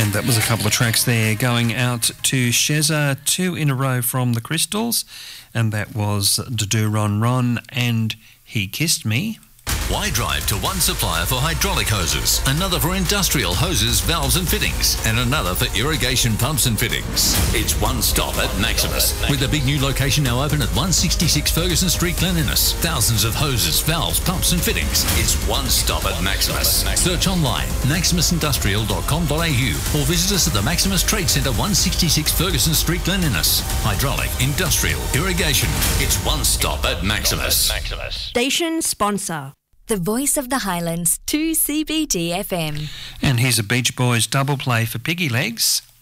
And that was a couple of tracks there going out to Shezza, 2 in a row from the Crystals, and that was Do Ron Ron and He Kissed Me. Why drive to one supplier for hydraulic hoses, another for industrial hoses, valves and fittings, and another for irrigation pumps and fittings? It's one stop at Maximus, with a big new location now open at 166 Ferguson Street, Glen Innes. Thousands of hoses, valves, pumps and fittings. It's one stop at Maximus. Search online, maximusindustrial.com.au, or visit us at the Maximus Trade Centre, 166 Ferguson Street, Glen Innes. Hydraulic, industrial, irrigation. It's one stop at Maximus. Station sponsor. The Voice of the Highlands, 2CBD FM. And here's a Beach Boys double play for Piggy Legs.